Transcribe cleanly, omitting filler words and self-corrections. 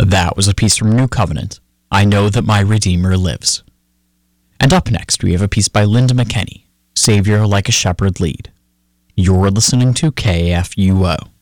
That was a piece from New Covenant, I Know That My Redeemer Lives. And up next, we have a piece by Linda McKenney, Savior Like a Shepherd Lead. You're listening to KFUO.